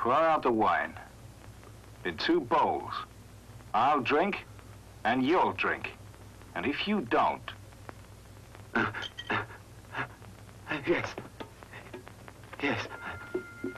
pour out the wine in 2 bowls. I'll drink, and you'll drink. And if you don't... Yes. Yes.